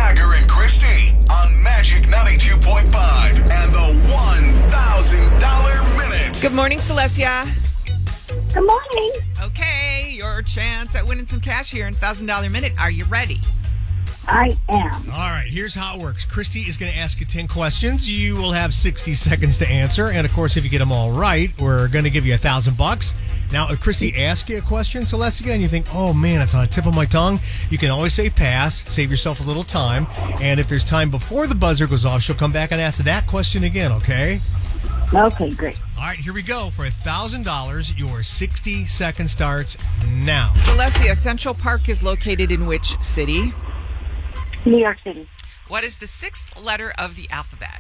Jagger and Christy on Magic 92.5 and the $1,000 minute. Good morning, Celestia. Good morning. Okay, your chance at winning some cash here in $1,000 minute. Are you ready? I am. All right, here's how it works. Christy is going to ask you 10 questions. You will have 60 seconds to answer. And, of course, if you get them all right, we're going to give you $1,000. Now, if Christy asks you a question, Celestia, and you think, oh, man, it's on the tip of my tongue, you can always say pass, save yourself a little time. And if there's time before the buzzer goes off, she'll come back and ask that question again, okay? Okay, great. All right, here we go. For $1,000, your 60 seconds starts now. Celestia, Central Park is located in which city? New York City. What is the sixth letter of the alphabet?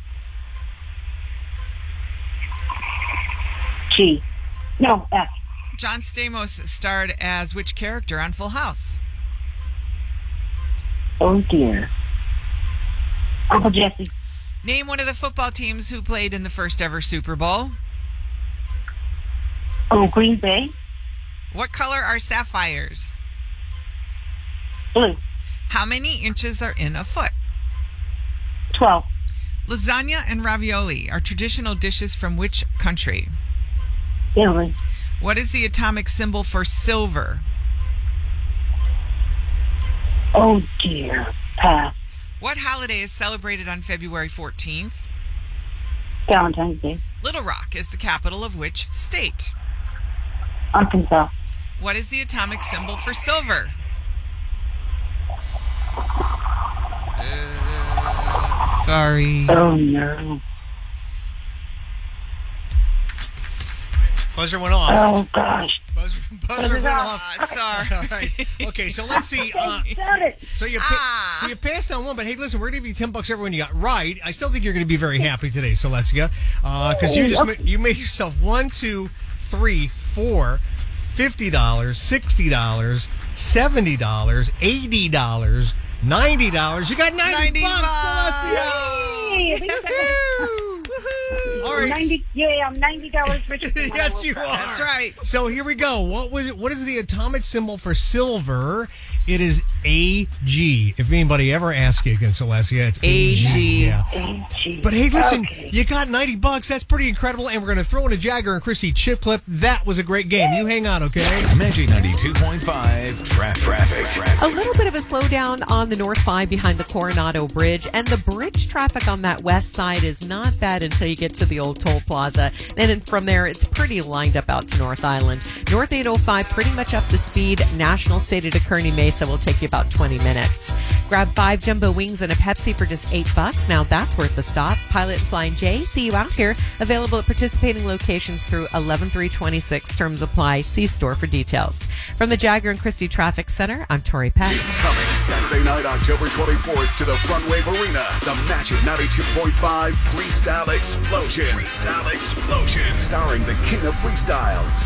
G. No, F. John Stamos starred as which character on Full House? Oh, dear. Uncle Jesse. Name one of the football teams who played in the first ever Super Bowl. Oh, Green Bay. What color are sapphires? Blue. How many inches are in a foot? 12. Lasagna and ravioli are traditional dishes from which country? Italy. What is the atomic symbol for silver? Oh, dear. Pass. What holiday is celebrated on February 14th? Valentine's Day. Little Rock is the capital of which state? Arkansas. What is the atomic symbol for silver? Sorry. Oh, no. Buzzer went off. Oh, gosh. Buzzer went off. Sorry. All right. Okay, so let's see. Got it. So you passed on one, but hey, listen, we're going to give you $10 everyone you got right. I still think you're going to be very happy today, Celestia, because you made yourself $1, $2, $3, $4, $50, $60, $70, $80, $90. You got $90, Celestia. All right. I'm $90 richer. Yes, you are. That's right. So here we go. What is the atomic symbol for silver? It is AG. If anybody ever asks you again, Celestia, it's AG. Yeah. AG. But hey, listen, Okay. you got $90. That's pretty incredible. And we're going to throw in a Jagger and Christy chip clip. That was a great game. You hang on, okay? Magic 92.5 traffic. A little bit of a slowdown on the North 5 behind the Coronado Bridge, and the bridge traffic on that west side is not bad until you get to the old toll plaza. And then from there, it's pretty lined up out to North Island. North 805 pretty much up to speed. National City to Kearney Mesa will take you about 20 minutes. Grab 5 jumbo wings and a Pepsi for just $8. Now that's worth the stop. Pilot and Flying J, see you out here. Available at participating locations through 11/3/26. Terms apply. See store for details. From the Jagger and Christie Traffic Center, I'm Tori Peck. It's coming Saturday night, October 24th to the Front Wave Arena. The Magic 92.5 Freestyle Explosion. Starring the king of freestyle,